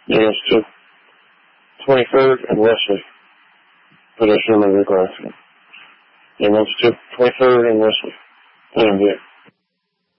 Units to 23rd and Wesley. Pedestrian over the crossing. Units to 23rd and Wesley.